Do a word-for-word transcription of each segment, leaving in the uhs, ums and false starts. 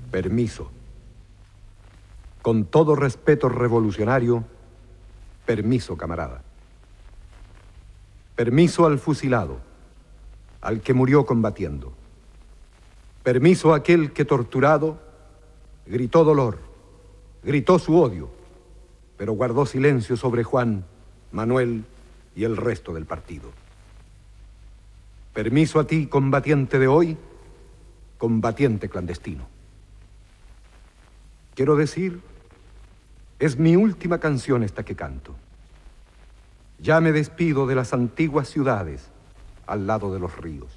Permiso. Con todo respeto revolucionario, permiso, camarada. Permiso al fusilado, al que murió combatiendo. Permiso a aquel que torturado gritó dolor, gritó su odio, pero guardó silencio sobre Juan, Manuel y el resto del partido. Permiso a ti, combatiente de hoy, combatiente clandestino. Quiero decir, es mi última canción esta que canto. Ya me despido de las antiguas ciudades al lado de los ríos.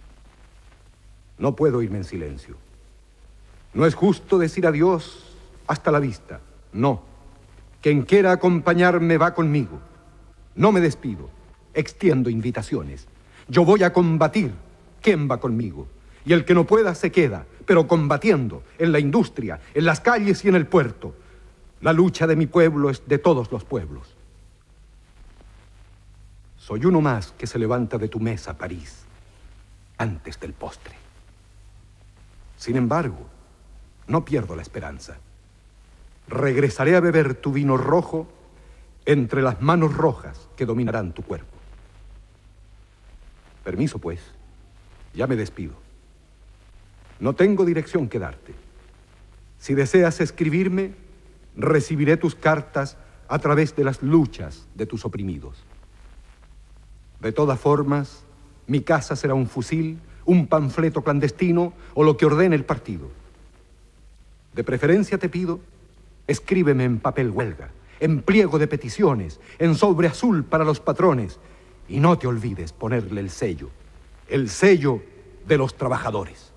No puedo irme en silencio. No es justo decir adiós hasta la vista. No. Quien quiera acompañarme va conmigo. No me despido. Extiendo invitaciones. Yo voy a combatir. ¿Quién va conmigo? Y el que no pueda se queda, pero combatiendo en la industria, en las calles y en el puerto. La lucha de mi pueblo es de todos los pueblos. Soy uno más que se levanta de tu mesa, París, antes del postre. Sin embargo, no pierdo la esperanza. Regresaré a beber tu vino rojo entre las manos rojas que dominarán tu cuerpo. Permiso, pues. Ya me despido. No tengo dirección que darte. Si deseas escribirme, recibiré tus cartas a través de las luchas de tus oprimidos. De todas formas, mi casa será un fusil, un panfleto clandestino o lo que ordene el partido. De preferencia te pido, escríbeme en papel huelga, en pliego de peticiones, en sobre azul para los patrones, y no te olvides ponerle el sello, el sello de los trabajadores.